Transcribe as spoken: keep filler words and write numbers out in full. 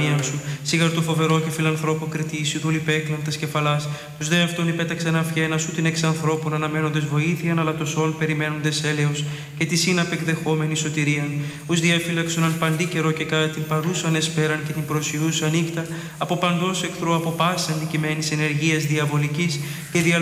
σου, σίγαρ του φοβερό και φιλανθρώπο κριτήσιου, του λιπέκλαν τα σκεφαλάς, τους δε αυτόν υπέταξαν αυγένα σου την εξ ανθρώπων αναμένοντες βοήθειαν, αλλά το σόλ περιμένοντες έλεος και τη σύναπ εκδεχόμενη σωτηρίαν, ους διαφύλαξον παντή καιρό και κατά την παρούσαν εσπέραν και την προσιούσαν νύχτα, από παντός εχθρού, από πάσης αντικειμένης ενεργείας διαβολικής και